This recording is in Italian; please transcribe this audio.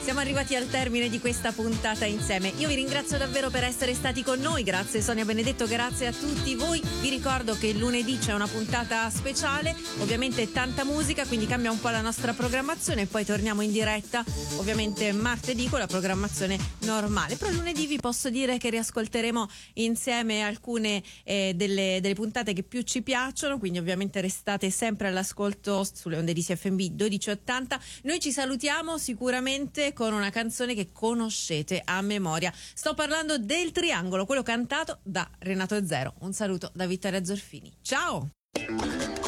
Siamo arrivati al termine di questa puntata insieme. Io vi ringrazio davvero per essere stati con noi, grazie Sonia Benedetto, grazie a tutti voi. Vi ricordo che lunedì c'è una puntata speciale, ovviamente tanta musica, quindi cambia un po' la nostra programmazione e poi torniamo in diretta ovviamente martedì con la programmazione normale. Però lunedì vi posso dire che riascolteremo insieme alcune delle puntate che più ci piacciono, quindi ovviamente restate sempre all'ascolto sulle onde di CFMB 1280. Noi ci salutiamo sicuramente con una canzone che conoscete a memoria. Sto parlando del Triangolo, quello cantato da Renato Zero. Un saluto da Vittoria Zorfini. Ciao!